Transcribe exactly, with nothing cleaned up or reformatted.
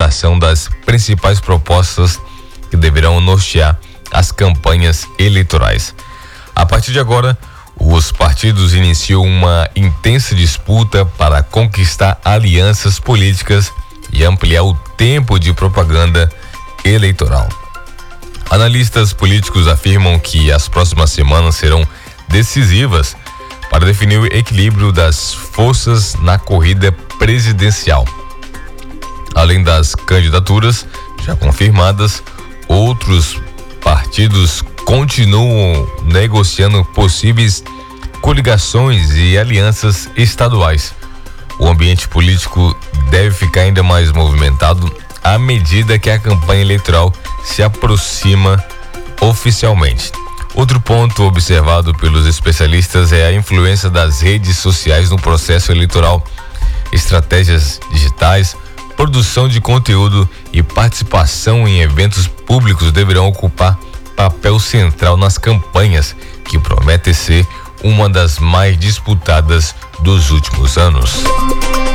divulgação das principais propostas que deverão nortear as campanhas eleitorais. A partir de agora, os partidos iniciam uma intensa disputa para conquistar alianças políticas e ampliar o tempo de propaganda eleitoral. Analistas políticos afirmam que as próximas semanas serão decisivas para definir o equilíbrio das forças na corrida presidencial. Além das candidaturas já confirmadas, outros partidos continuam negociando possíveis coligações e alianças estaduais. O ambiente político deve ficar ainda mais movimentado à medida que a campanha eleitoral se aproxima oficialmente. Outro ponto observado pelos especialistas é a influência das redes sociais no processo eleitoral. Estratégias digitais, produção de conteúdo e participação em eventos públicos deverão ocupar papel central nas campanhas, que prometem ser uma das mais disputadas dos últimos anos.